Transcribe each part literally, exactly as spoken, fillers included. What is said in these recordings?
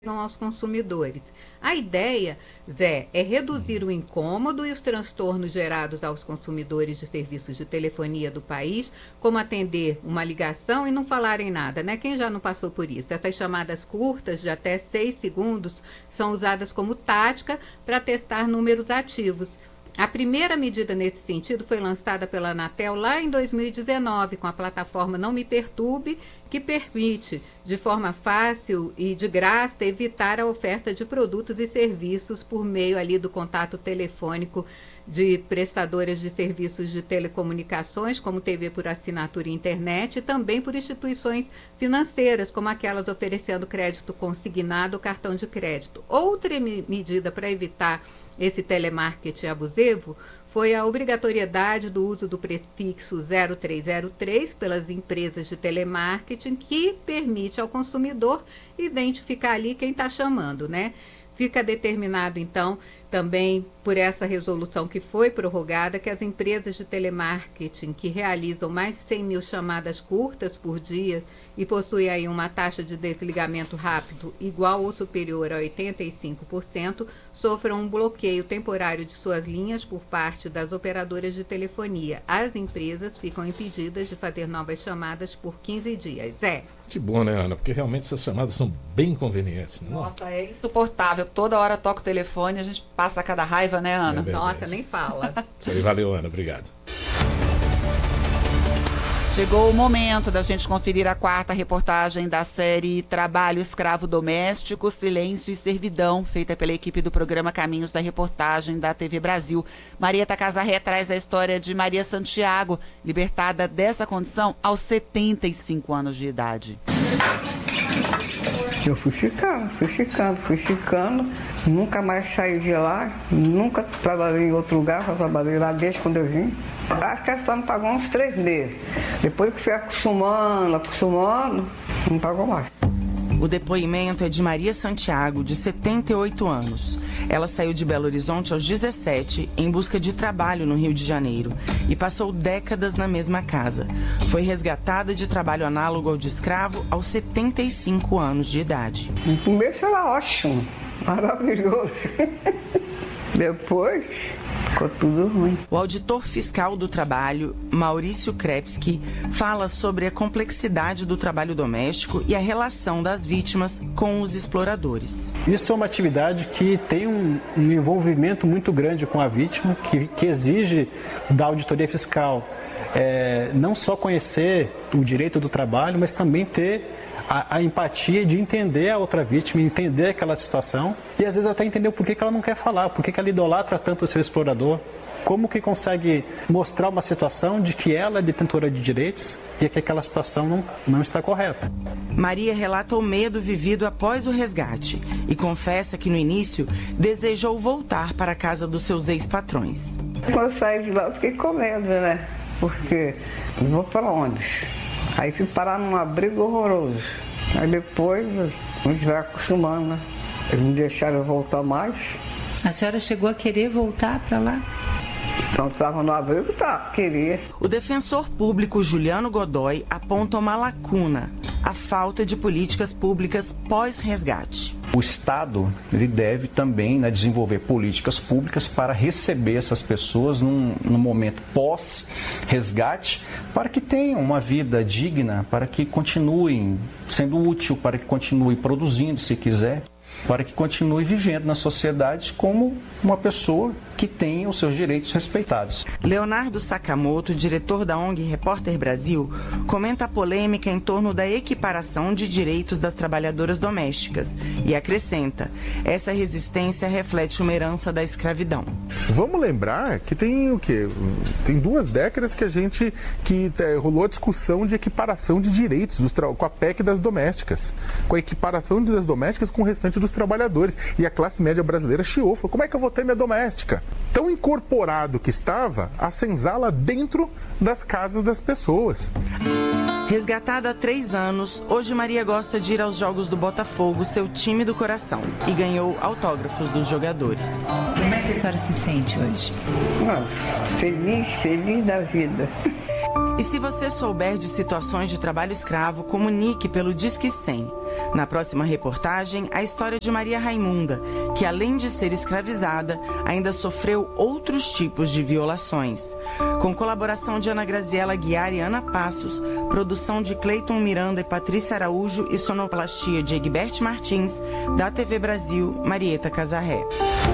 aos consumidores. A ideia, Zé, é reduzir o incômodo e os transtornos gerados aos consumidores de serviços de telefonia do país, como atender uma ligação e não falarem nada, né? Quem já não passou por isso? Essas chamadas curtas, de até seis segundos, são usadas como tática para testar números ativos. A primeira medida nesse sentido foi lançada pela Anatel lá em dois mil e dezenove, com a plataforma Não Me Perturbe, que permite, de forma fácil e de graça, evitar a oferta de produtos e serviços por meio ali do contato telefônico de prestadoras de serviços de telecomunicações, como T V por assinatura e internet, e também por instituições financeiras, como aquelas oferecendo crédito consignado ou cartão de crédito. Outra me- medida para evitar esse telemarketing abusivo foi a obrigatoriedade do uso do prefixo zero três zero três pelas empresas de telemarketing, que permite ao consumidor identificar ali quem está chamando, né? Fica determinado, então, também por essa resolução que foi prorrogada, que as empresas de telemarketing que realizam mais de cem mil chamadas curtas por dia e possuem aí uma taxa de desligamento rápido igual ou superior a oitenta e cinco por cento, sofram um bloqueio temporário de suas linhas por parte das operadoras de telefonia. As empresas ficam impedidas de fazer novas chamadas por quinze dias. É. Que bom, né, Ana? Porque realmente essas chamadas são bem convenientes. Né? Nossa, é insuportável. Toda hora toca o telefone, a gente passa cada raiva, né, Ana? É Nossa, nem fala. Isso aí, valeu, Ana. Obrigado. Chegou o momento da gente conferir a quarta reportagem da série Trabalho Escravo Doméstico, Silêncio e Servidão, feita pela equipe do programa Caminhos da Reportagem da T V Brasil. Maria Tacazarré traz a história de Maria Santiago, libertada dessa condição aos setenta e cinco anos de idade. Eu fui ficando, fui ficando, fui ficando, nunca mais saí de lá, nunca trabalhei em outro lugar, só trabalhei lá desde quando eu vim. Acho que ela só me pagou uns três meses. Depois que fui acostumando, acostumando, não pagou mais. O depoimento é de Maria Santiago, de setenta e oito anos. Ela saiu de Belo Horizonte aos dezessete em busca de trabalho no Rio de Janeiro e passou décadas na mesma casa. Foi resgatada de trabalho análogo ao de escravo aos setenta e cinco anos de idade. No começo era ótimo, maravilhoso. Depois ficou tudo ruim. O auditor fiscal do trabalho, Maurício Krepski, fala sobre a complexidade do trabalho doméstico e a relação das vítimas com os exploradores. Isso é uma atividade que tem um, um envolvimento muito grande com a vítima, que, que exige da auditoria fiscal é, não só conhecer o direito do trabalho, mas também ter a, a empatia de entender a outra vítima, entender aquela situação e às vezes até entender o porquê que ela não quer falar, porquê que ela idolatra tanto o seu explorador, como que consegue mostrar uma situação de que ela é detentora de direitos e que aquela situação não, não está correta. Maria relata o medo vivido após o resgate e confessa que no início desejou voltar para a casa dos seus ex-patrões. Quando eu saí de lá, eu fiquei com medo, né? Porque eu vou para onde? Aí fui parar num abrigo horroroso. Aí depois a gente vai acostumando, né? Eles não deixaram eu voltar mais. A senhora chegou a querer voltar para lá? Então estava no abrigo, tá, queria. O defensor público Juliano Godoy aponta uma lacuna, a falta de políticas públicas pós-resgate. O Estado ele deve também, né, desenvolver políticas públicas para receber essas pessoas num, num momento pós-resgate, para que tenham uma vida digna, para que continuem sendo útil, para que continuem produzindo se quiser, para que continue vivendo na sociedade como uma pessoa que tem os seus direitos respeitados. Leonardo Sakamoto, diretor da O N G Repórter Brasil, comenta a polêmica em torno da equiparação de direitos das trabalhadoras domésticas e acrescenta: essa resistência reflete uma herança da escravidão. Vamos lembrar que tem o quê? Tem duas décadas que a gente que é, rolou a discussão de equiparação de direitos dos tra... com a P E C das domésticas, com a equiparação das domésticas com o restante dos trabalhadores. E a classe média brasileira chiou, falou: como é que eu vou ter minha doméstica? Tão incorporado que estava a senzala dentro das casas das pessoas. Resgatada há três anos, hoje Maria gosta de ir aos jogos do Botafogo, seu time do coração, e ganhou autógrafos dos jogadores. Como é que a senhora se sente hoje? Ah, feliz, feliz da vida. E se você souber de situações de trabalho escravo, comunique pelo Disque cem. Na próxima reportagem, a história de Maria Raimunda, que além de ser escravizada, ainda sofreu outros tipos de violações. Com colaboração de Ana Graziela Guiar e Ana Passos, produção de Cleiton Miranda e Patrícia Araújo e sonoplastia de Egbert Martins, da T V Brasil, Marieta Casarré.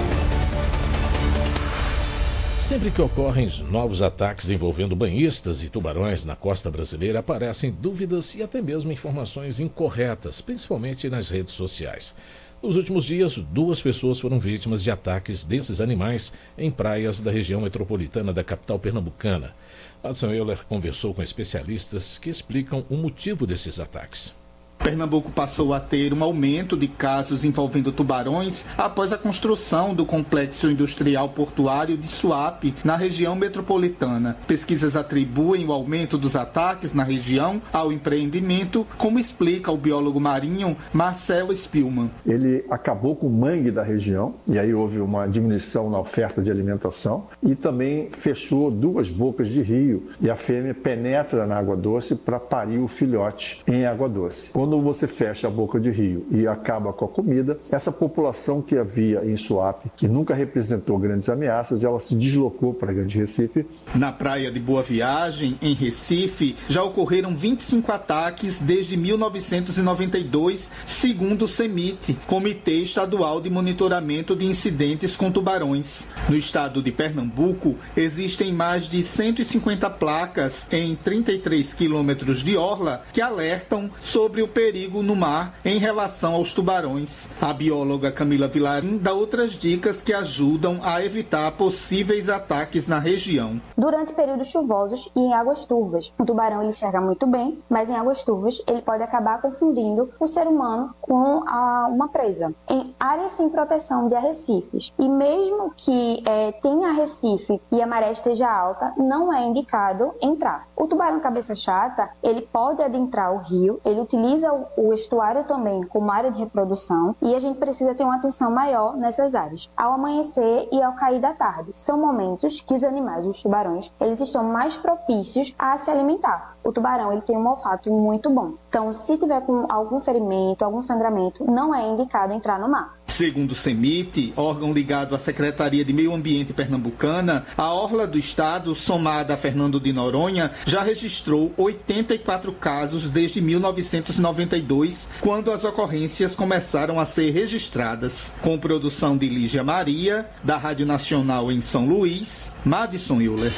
Sempre que ocorrem novos ataques envolvendo banhistas e tubarões na costa brasileira, aparecem dúvidas e até mesmo informações incorretas, principalmente nas redes sociais. Nos últimos dias, duas pessoas foram vítimas de ataques desses animais em praias da região metropolitana da capital pernambucana. Adson Euler conversou com especialistas que explicam o motivo desses ataques. Pernambuco passou a ter um aumento de casos envolvendo tubarões após a construção do complexo industrial portuário de Suape, na região metropolitana. Pesquisas atribuem o aumento dos ataques na região ao empreendimento, como explica o biólogo marinho Marcelo Spillman. Ele acabou com o mangue da região, e aí houve uma diminuição na oferta de alimentação, e também fechou duas bocas de rio, e a fêmea penetra na água doce para parir o filhote em água doce. Quando você fecha a boca de rio e acaba com a comida, essa população que havia em Suape, que nunca representou grandes ameaças, ela se deslocou para Grande Recife. Na praia de Boa Viagem, em Recife, já ocorreram vinte e cinco ataques desde mil novecentos e noventa e dois, segundo o CEMIT, Comitê Estadual de Monitoramento de Incidentes com Tubarões. No estado de Pernambuco, existem mais de cento e cinquenta placas em trinta e três quilômetros de orla que alertam sobre o perigo no mar em relação aos tubarões. A bióloga Camila Vilarim dá outras dicas que ajudam a evitar possíveis ataques na região. Durante períodos chuvosos e em águas turvas, o tubarão ele enxerga muito bem, mas em águas turvas ele pode acabar confundindo o ser humano com a, uma presa. Em áreas sem proteção de arrecifes, e mesmo que é, tenha arrecife e a maré esteja alta, não é indicado entrar. O tubarão cabeça chata, ele pode adentrar o rio, ele utiliza o, o estuário também como área de reprodução, e a gente precisa ter uma atenção maior nessas áreas. Ao amanhecer e ao cair da tarde, são momentos que os animais, os tubarões, eles estão mais propícios a se alimentar. O tubarão ele tem um olfato muito bom. Então, se tiver com algum ferimento, algum sangramento, não é indicado entrar no mar. Segundo o CEMIT, órgão ligado à Secretaria de Meio Ambiente Pernambucana, a orla do estado, somada a Fernando de Noronha, já registrou oitenta e quatro casos desde mil novecentos e noventa e dois, quando as ocorrências começaram a ser registradas. Com produção de Lígia Maria, da Rádio Nacional em São Luís, Madison Euler.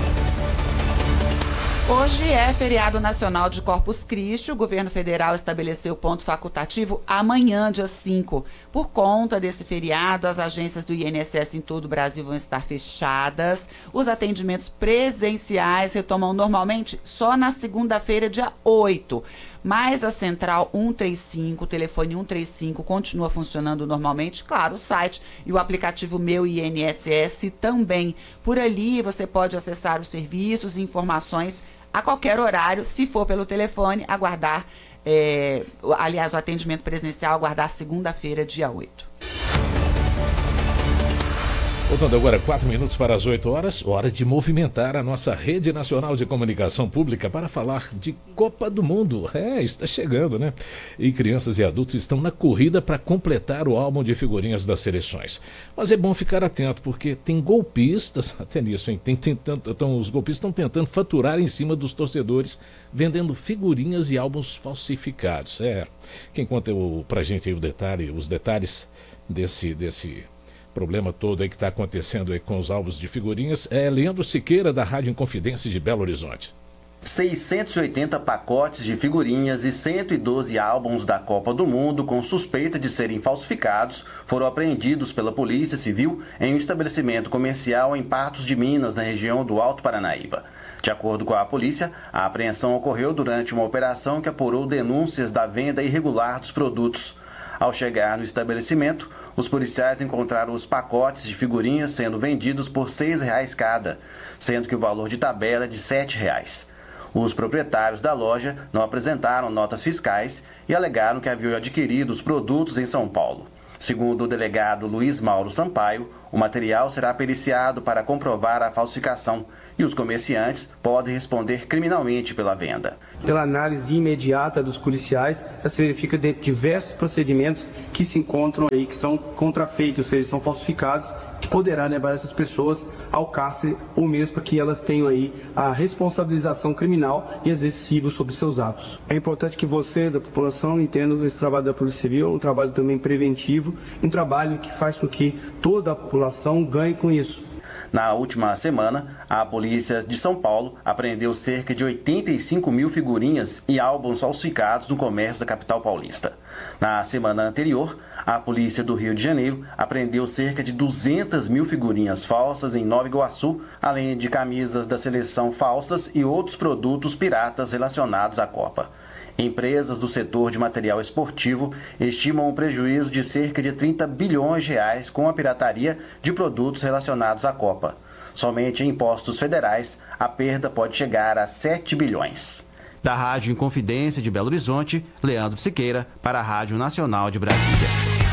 Hoje é feriado nacional de Corpus Christi. O governo federal estabeleceu ponto facultativo amanhã, dia cinco. Por conta desse feriado, as agências do I N S S em todo o Brasil vão estar fechadas. Os atendimentos presenciais retomam normalmente só na segunda-feira, dia oito. Mas a central cento e trinta e cinco, o telefone cento e trinta e cinco continua funcionando normalmente. Claro, o site e o aplicativo Meu I N S S também. Por ali você pode acessar os serviços e informações a qualquer horário, se for pelo telefone, aguardar, é, aliás, o atendimento presencial, aguardar segunda-feira, dia oito. Voltando agora, quatro minutos para as oito horas, hora de movimentar a nossa rede nacional de comunicação pública para falar de Copa do Mundo. É, está chegando, né? E crianças e adultos estão na corrida para completar o álbum de figurinhas das seleções. Mas é bom ficar atento, porque tem golpistas, até nisso, hein? Tem, tem, então, os golpistas estão tentando faturar em cima dos torcedores, vendendo figurinhas e álbuns falsificados. É, quem conta o, pra gente aí o detalhe, os detalhes desse... desse problema todo aí que está acontecendo aí com os álbuns de figurinhas é Leandro Siqueira, da Rádio Inconfidência de Belo Horizonte. seiscentos e oitenta pacotes de figurinhas e cento e doze álbuns da Copa do Mundo com suspeita de serem falsificados foram apreendidos pela Polícia Civil em um estabelecimento comercial em Patos de Minas, na região do Alto Paranaíba. De acordo com a polícia, a apreensão ocorreu durante uma operação que apurou denúncias da venda irregular dos produtos. Ao chegar no estabelecimento, os policiais encontraram os pacotes de figurinhas sendo vendidos por seis reais cada, sendo que o valor de tabela é de sete reais. Os proprietários da loja não apresentaram notas fiscais e alegaram que haviam adquirido os produtos em São Paulo. Segundo o delegado Luiz Mauro Sampaio, o material será periciado para comprovar a falsificação e os comerciantes podem responder criminalmente pela venda. Pela análise imediata dos policiais, já se verifica de diversos procedimentos que se encontram aí, que são contrafeitos, ou seja, são falsificados, que poderá levar essas pessoas ao cárcere ou mesmo para que elas tenham aí a responsabilização criminal e às vezes civil sobre seus atos. É importante que você, da população, entenda esse trabalho da Polícia Civil, um trabalho também preventivo, um trabalho que faz com que toda a população ganhe com isso. Na última semana, a Polícia de São Paulo apreendeu cerca de oitenta e cinco mil figurinhas e álbuns falsificados no comércio da capital paulista. Na semana anterior, a Polícia do Rio de Janeiro apreendeu cerca de duzentas mil figurinhas falsas em Nova Iguaçu, além de camisas da seleção falsas e outros produtos piratas relacionados à Copa. Empresas do setor de material esportivo estimam um prejuízo de cerca de trinta bilhões de reais com a pirataria de produtos relacionados à Copa. Somente em impostos federais, a perda pode chegar a sete bilhões. Da Rádio Inconfidência de Belo Horizonte, Leandro Siqueira, para a Rádio Nacional de Brasília.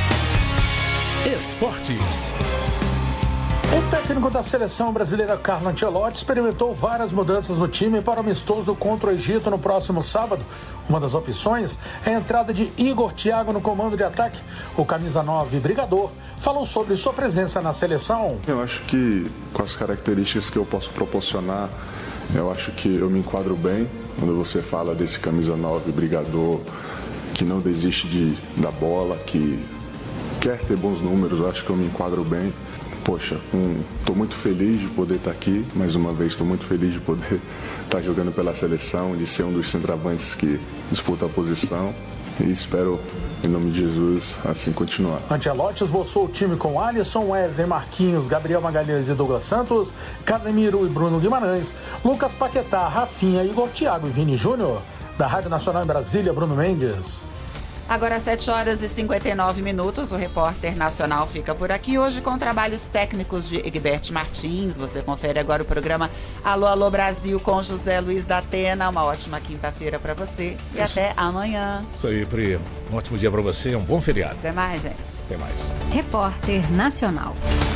Esportes. O técnico da seleção brasileira, Carlo Ancelotti, experimentou várias mudanças no time para o amistoso contra o Egito no próximo sábado. Uma das opções é a entrada de Igor Thiago no comando de ataque. O camisa nove Brigador falou sobre sua presença na seleção. Eu acho que com as características que eu posso proporcionar, eu acho que eu me enquadro bem. Quando você fala desse camisa nove Brigador, que não desiste de, da bola, que quer ter bons números, eu acho que eu me enquadro bem. Poxa, estou um, muito feliz de poder estar aqui, mais uma vez estou muito feliz de poder estar jogando pela seleção, de ser um dos centroavantes que disputa a posição e espero, em nome de Jesus, assim continuar. Ancelotti esboçou o time com Alisson, Wesley, Marquinhos, Gabriel Magalhães e Douglas Santos, Casemiro e Bruno Guimarães, Lucas Paquetá, Rafinha, Igor Thiago e Vini Júnior. Da Rádio Nacional em Brasília, Bruno Mendes. Agora, sete horas e cinquenta e nove minutos, o Repórter Nacional fica por aqui hoje com trabalhos técnicos de Egberto Martins. Você confere agora o programa Alô, Alô Brasil com José Luiz da Atena. Uma ótima quinta-feira para você e Isso. até amanhã. Isso aí, Pri. Um ótimo dia para você, um bom feriado. Até mais, gente. Até mais. Repórter Nacional.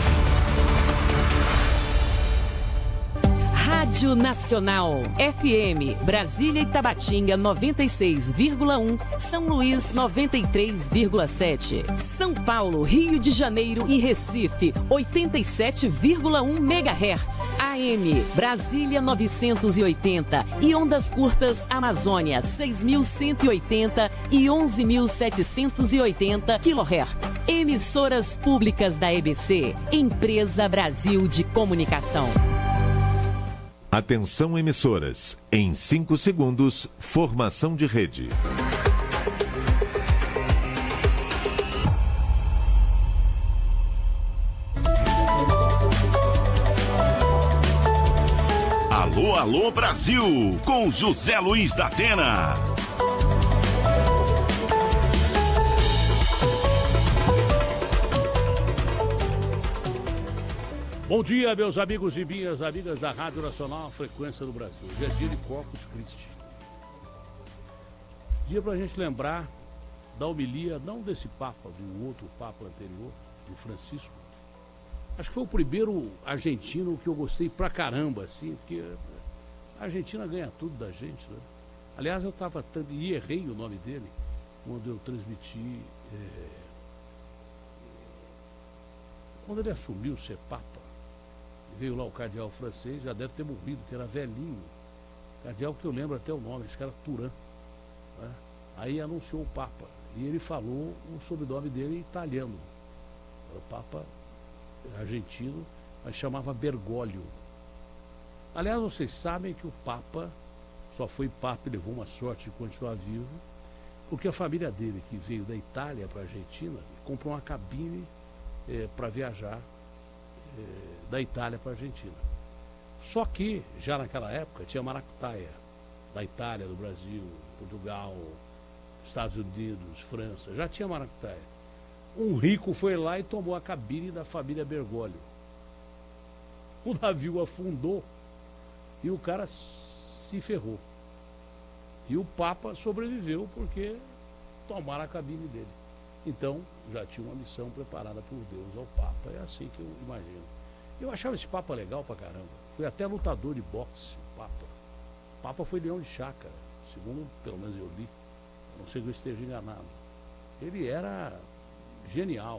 Rádio Nacional, F M, Brasília e Tabatinga noventa e seis vírgula um, São Luís noventa e três vírgula sete, São Paulo, Rio de Janeiro e Recife oitenta e sete vírgula um megahertz, A M, Brasília novecentos e oitenta e ondas curtas Amazônia seis mil cento e oitenta e onze mil setecentos e oitenta quilohertz. Emissoras públicas da E B C, Empresa Brasil de Comunicação. Atenção emissoras, em cinco segundos, formação de rede. Alô, alô Brasil, com José Luiz da Atena. Bom dia, meus amigos e minhas amigas da Rádio Nacional, Frequência do Brasil. Hoje é dia de Corpus Christi. Dia para a gente lembrar da homilia, não desse Papa, do outro Papa anterior, do Francisco. Acho que foi o primeiro argentino que eu gostei pra caramba, assim, porque a Argentina ganha tudo da gente, né? Aliás, eu estava e errei o nome dele quando eu transmiti, é, quando ele assumiu ser Papa. Veio lá o cardeal francês, já deve ter morrido, que era velhinho. Cardeal que eu lembro até o nome, acho que era Turan. Né? Aí anunciou o Papa. E ele falou o sobrenome dele em italiano. Era o Papa argentino, mas chamava Bergoglio. Aliás, vocês sabem que o Papa só foi Papa e levou uma sorte de continuar vivo, porque a família dele, que veio da Itália para a Argentina, comprou uma cabine é, para viajar da Itália para a Argentina. Só que, já naquela época, tinha maracutaia da Itália, do Brasil, Portugal, Estados Unidos, França, já tinha maracutaia. Um rico foi lá e tomou a cabine da família Bergoglio. O navio afundou e o cara se ferrou. E o Papa sobreviveu porque tomaram a cabine dele. Então, já tinha uma missão preparada por Deus ao Papa. É assim que eu imagino. Eu achava esse Papa legal pra caramba. Foi até lutador de boxe, o Papa. O Papa foi leão de chácara, segundo, pelo menos eu li. A não sei que eu esteja enganado. Ele era genial.